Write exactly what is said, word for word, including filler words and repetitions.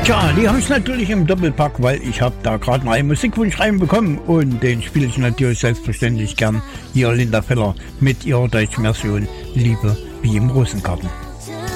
Tja, die habe ich natürlich im Doppelpack, weil ich habe da gerade mal einen Musikwunsch reinbekommen und den spiele ich natürlich selbstverständlich gern. Hier Linda Feller mit ihrer deutschen Version Liebe wie im Rosengarten.